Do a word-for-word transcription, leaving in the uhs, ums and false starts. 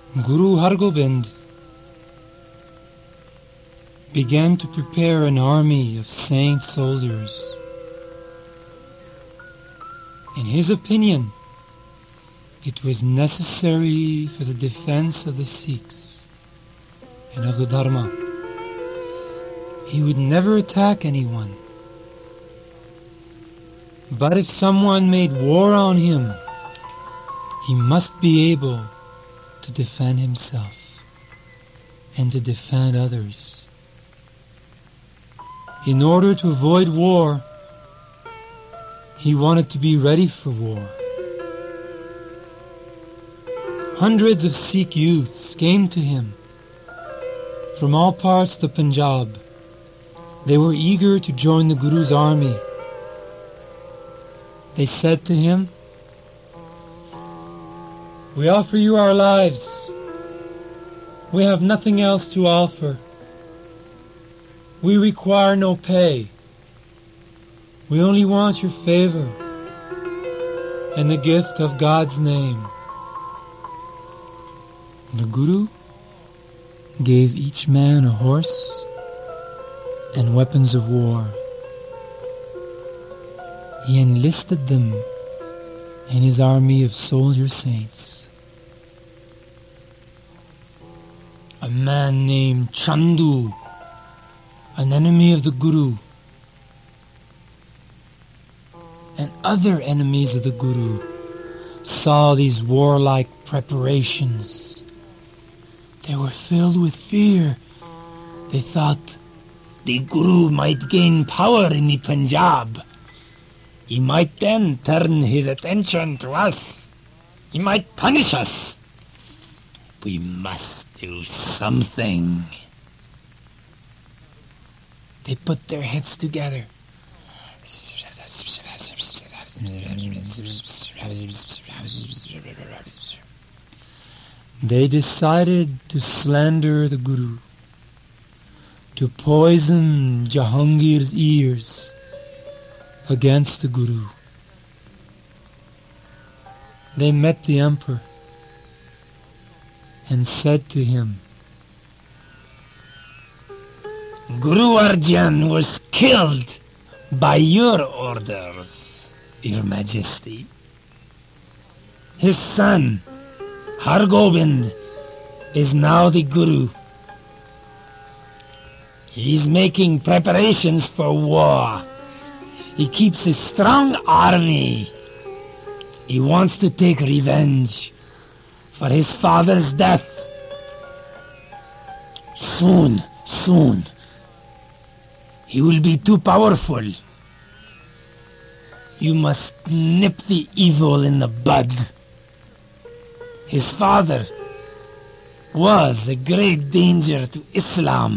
Guru Hargobind began to prepare an army of saint soldiers. In his opinion, it was necessary for the defense of the Sikhs and of the Dharma. He would never attack anyone. But if someone made war on him, he must be able to defend himself and to defend others. In order to avoid war, he wanted to be ready for war. Hundreds of Sikh youths came to him from all parts of the Punjab. They were eager to join the Guru's army. They said to him, "We offer you our lives. We have nothing else to offer. We require no pay. We only want your favor and the gift of God's name." The Guru gave each man a horse and weapons of war. He enlisted them in his army of soldier saints. A man named Chandu, an enemy of the Guru, and other enemies of the Guru saw these warlike preparations. They were filled with fear. They thought, the Guru might gain power in the Punjab. He might then turn his attention to us. He might punish us. We must do something. They put their heads together. They decided to slander the Guru, to poison Jahangir's ears against the Guru. They met the emperor and said to him, "Guru Arjan was killed by your orders, Your Majesty. His son, Hargobind, is now the Guru. He's making preparations for war. He keeps a strong army. He wants to take revenge for his father's death. Soon, soon, he will be too powerful. You must nip the evil in the bud. His father was a great danger to Islam.